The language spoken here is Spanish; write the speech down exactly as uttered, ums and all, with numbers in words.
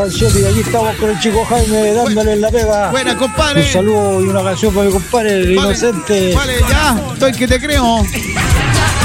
canción y aquí estamos con el chico Jaime dándole la pega. Buena, compadre. Un saludo y una canción para mi compadre, el vale, inocente. Vale, ya, estoy que te creo.